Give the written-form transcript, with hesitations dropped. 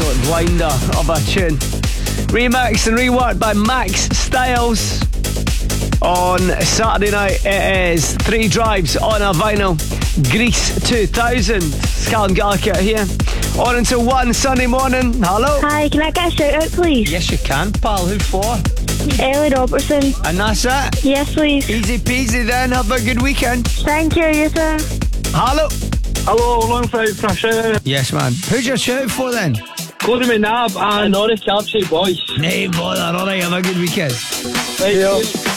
absolute blinder of a tune. Remixed and reworked by Max Styles. On Saturday night, it is 3 drives on a vinyl. Grease 2000. Callum Gallagher here. On until 1 Sunday morning. Hello. Hi, can I get a shout out, please? Yes, you can, pal. Who for? Ellie Robertson. And that's it. Yes, please. Easy peasy then. Have a good weekend. Thank you, you too. Hello. Hello, alongside Fresh. Yes, man. Who'd you shout out for then? Cody McNabb and Norris Capshape Boys. Nay, bother. Alright, have a good weekend. Right,